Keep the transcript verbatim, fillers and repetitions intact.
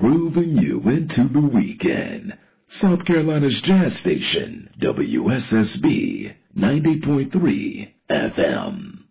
grooving you into the weekend. South Carolina's jazz station, W S S B ninety point three F M.